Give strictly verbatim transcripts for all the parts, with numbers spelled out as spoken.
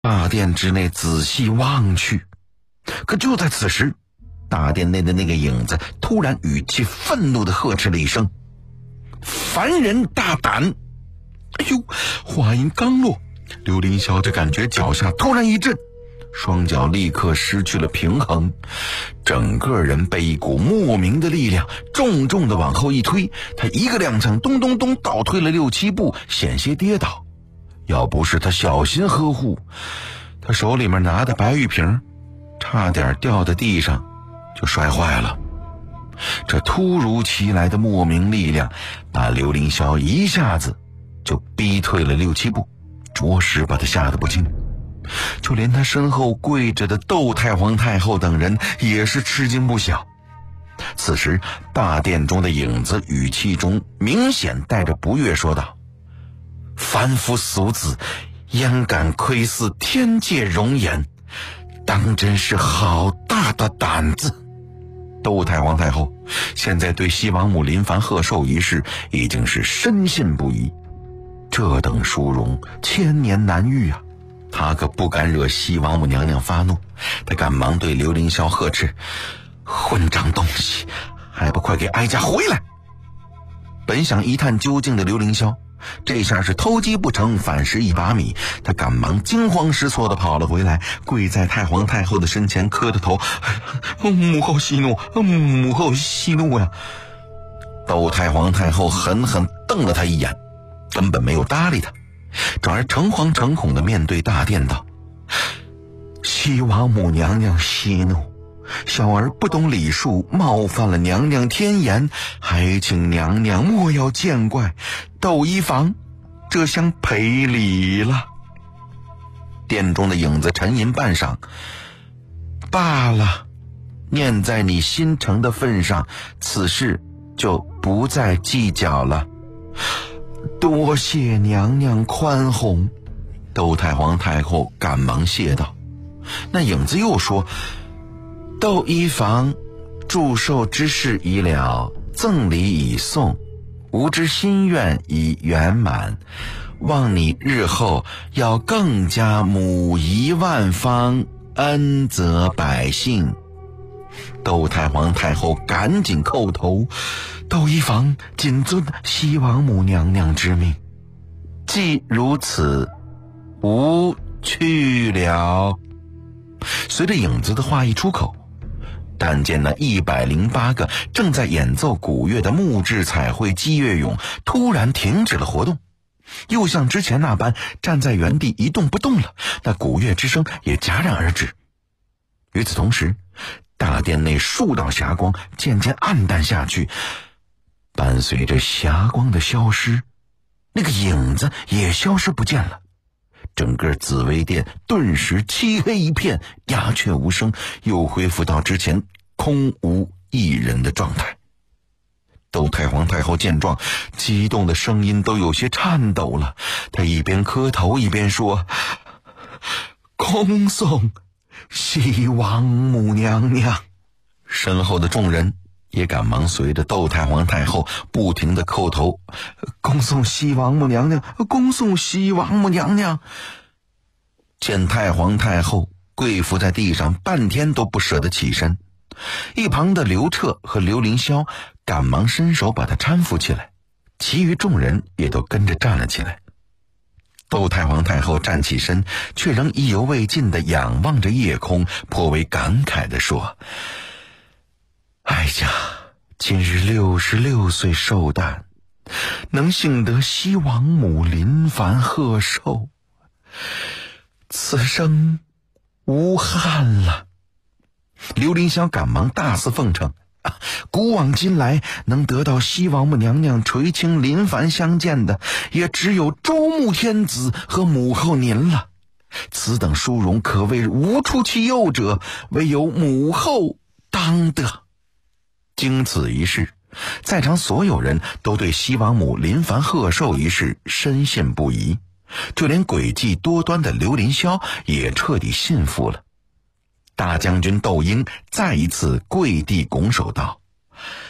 大殿之内仔细望去，可就在此时，大殿内的那个影子突然语气愤怒地呵斥了一声：“凡人大胆！”哎呦，话音刚落，刘凌霄就感觉脚下突然一震，双脚立刻失去了平衡，整个人被一股莫名的力量重重地往后一推，他一个踉跄，咚咚咚倒退了六七步，险些跌倒。要不是他小心呵护，他手里面拿的白玉瓶差点掉在地上就摔坏了。这突如其来的莫名力量把刘凌霄一下子就逼退了六七步，着实把他吓得不轻。就连他身后跪着的窦太皇太后等人也是吃惊不小。此时大殿中的影子语气中明显带着不悦说道：“凡夫俗子焉敢窥伺天界容颜，当真是好大的胆子。”窦太皇太后现在对西王母临凡贺寿一事已经是深信不疑，这等殊荣千年难遇啊，他可不敢惹西王母娘娘发怒。他赶忙对刘凌霄呵斥：“混账东西，还不快给哀家回来！”本想一探究竟的刘凌霄这下是偷鸡不成反蚀一把米，他赶忙惊慌失措地跑了回来，跪在太皇太后的身前磕着头：“母后息怒，母后息怒呀！”窦太皇太后狠狠瞪了他一眼，根本没有搭理他，转而诚惶诚恐地面对大殿道：“西王母娘娘息怒，小儿不懂礼数，冒犯了娘娘天颜，还请娘娘莫要见怪，窦一房这厢赔礼了。”殿中的影子沉吟半晌：“罢了，念在你心诚的份上，此事就不再计较了。”“多谢娘娘宽宏。”窦太皇太后赶忙谢道。那影子又说：“窦一房祝寿之事已了，赠礼已送，吾之心愿已圆满，望你日后要更加母仪万方，恩泽百姓。”窦太皇太后赶紧叩头：“窦一房谨遵西王母娘娘之命，既如此，吾去了。”随着影子的话一出口，但见那一百零八个正在演奏古乐的木质彩绘击乐俑突然停止了活动，又像之前那般站在原地一动不动了，那古乐之声也戛然而止。与此同时，大殿内数道霞光渐渐暗淡下去，伴随着霞光的消失，那个影子也消失不见了。整个紫薇殿顿时漆黑一片，鸦雀无声，又恢复到之前空无一人的状态。窦太皇太后见状，激动的声音都有些颤抖了，她一边磕头一边说：“恭送西王母娘娘。”身后的众人也赶忙随着窦太皇太后不停地叩头：“恭送西王母娘娘，恭送西王母娘娘。”见太皇太后跪伏在地上，半天都不舍得起身，一旁的刘彻和刘凌霄赶忙伸手把她搀扶起来，其余众人也都跟着站了起来。窦太皇太后站起身，却仍意犹未尽地仰望着夜空，颇为感慨地说：“哀家今日六十六岁寿诞，能幸得西王母临凡贺寿，此生无憾了。”刘凌霄赶忙大肆奉承：“啊，古往今来能得到西王母娘娘垂青临凡相见的，也只有周穆天子和母后您了。此等殊荣可谓无出其右者，唯有母后当得。”经此一事，在场所有人都对西王母临凡贺寿一事深信不疑，就连诡计多端的刘凌霄也彻底信服了。大将军窦婴再一次跪地拱手道：“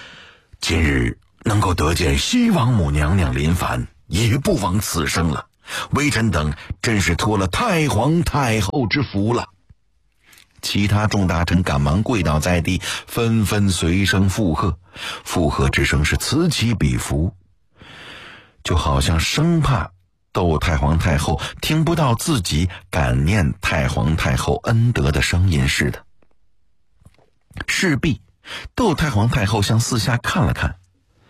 今日能够得见西王母娘娘临凡，也不枉此生了。 微臣等真是托了太皇太后之福了。其他众大臣赶忙跪倒在地，纷纷随声附和，附和之声是此起彼伏，就好像生怕窦太皇太后听不到自己感念太皇太后恩德的声音似的。势必窦太皇太后向四下看了看，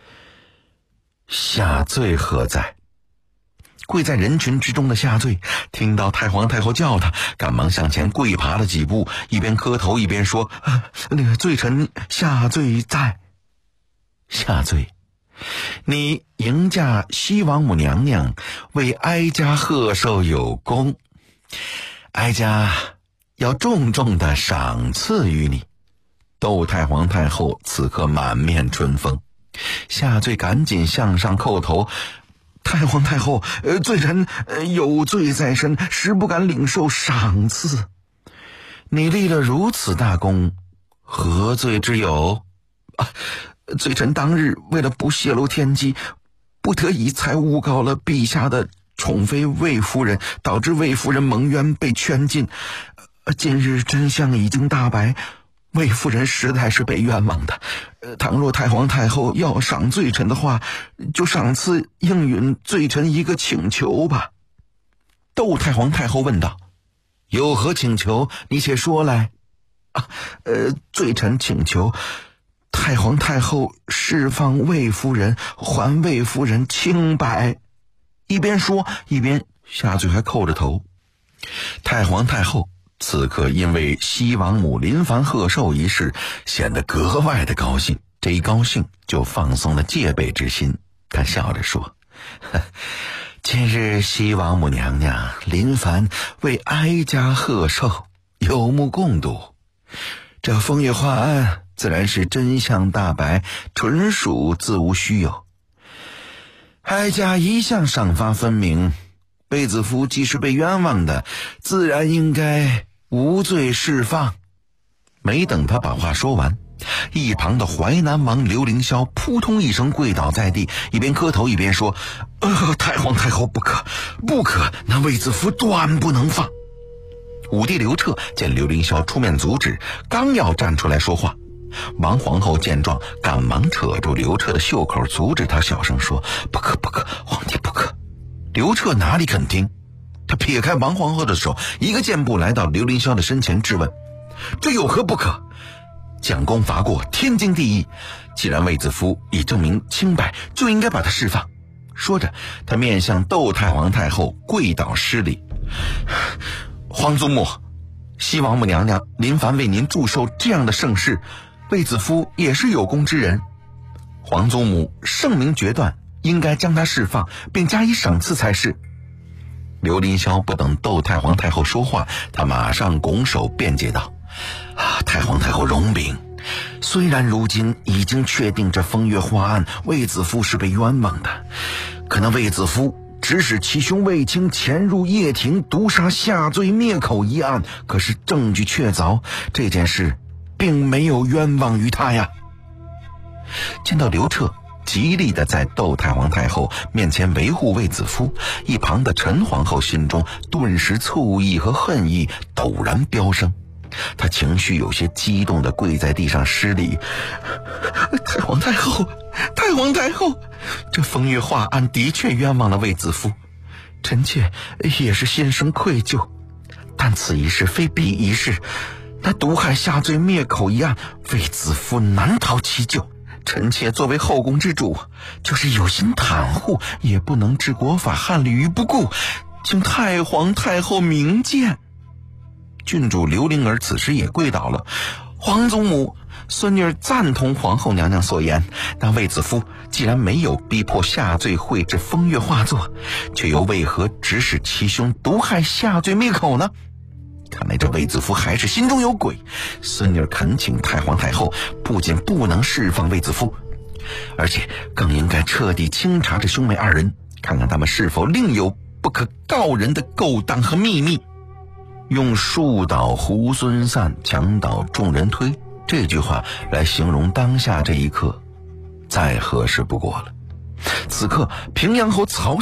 下坠何在？跪在人群之中的下坠听到太皇太后叫他，赶忙向前跪爬了几步，一边磕头一边说：“啊、那个罪臣下坠在。”下坠，你迎嫁西王母娘娘，为哀家贺寿有功，哀家要重重的赏赐于你。窦太皇太后此刻满面春风，下坠赶紧向上叩头：“太皇太后，呃，罪臣、呃、有罪在身，实不敢领受赏赐。你立了如此大功，何罪之有？啊，罪臣当日为了不泄露天机，不得已才诬告了陛下的宠妃魏夫人，导致魏夫人蒙冤被圈禁。呃、今日真相已经大白，魏夫人实在是被冤枉的。呃，倘若太皇太后要赏罪臣的话，就赏赐应允罪臣一个请求吧。”窦太皇太后问道：“有何请求？你且说来。”啊，呃，罪臣请求太皇太后释放魏夫人，还魏夫人清白。一边说一边下坠还叩着头。太皇太后此刻因为西王母临凡贺寿一事显得格外的高兴，这一高兴就放松了戒备之心。他笑着说：“今日西王母娘娘临凡为哀家贺寿，有目共睹。这风月画案自然是真相大白，纯属自无虚有。哀家一向赏罚分明，卫子夫既是被冤枉的，自然应该无罪释放。”没等他把话说完，一旁的淮南王刘凌霄扑通一声跪倒在地，一边磕头一边说：“呃，太皇太后不可，不可，那卫子夫断不能放。”武帝刘彻见刘凌霄出面阻止，刚要站出来说话，王皇后见状赶忙扯住刘彻的袖口，阻止他，小声说：“不可不可，皇帝不可。”刘彻哪里肯听，他撇开王皇后的手，一个箭步来到刘凌霄的身前质问：“这有何不可？将功罚过，天经地义。既然卫子夫已证明清白，就应该把他释放。”说着，他面向窦太皇太后跪倒施礼：“皇祖母，西王母娘娘临凡为您祝寿这样的盛事，卫子夫也是有功之人。皇祖母圣明决断，应该将他释放，并加以赏赐才是。”刘凌霄不等窦太皇太后说话，他马上拱手辩解道：“啊，太皇太后容禀，虽然如今已经确定这风月画案卫子夫是被冤枉的，可那卫子夫指使其兄卫青潜入掖庭毒杀下罪灭口一案，可是证据确凿，这件事并没有冤枉于他呀。”见到刘彻极力的在窦太皇太后面前维护卫子夫，一旁的陈皇后心中顿时醋意和恨意陡然飙升，她情绪有些激动的跪在地上施礼：“太皇太后，太皇太后，这风月画案的确冤枉了卫子夫，臣妾也是心生愧疚，但此一事非彼一事，那毒害下罪灭口一案，卫子夫难逃其咎。臣妾作为后宫之主，就是有心袒护，也不能置国法翰律于不顾，请太皇太后明鉴。”郡主刘灵儿此时也跪倒了：“皇祖母，孙女赞同皇后娘娘所言，那卫子夫既然没有逼迫下罪绘制风月画作，却又为何指使其兄毒害下罪灭口呢？看来这卫子夫还是心中有鬼。孙女恳请太皇太后不仅不能释放卫子夫，而且更应该彻底清查这兄妹二人，看看他们是否另有不可告人的勾当和秘密。用树倒猢狲散，墙倒众人推，这句话来形容当下这一刻，再合适不过了。此刻平阳侯曹寿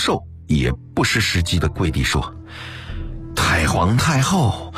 也不失时机的跪地说：“太皇太后，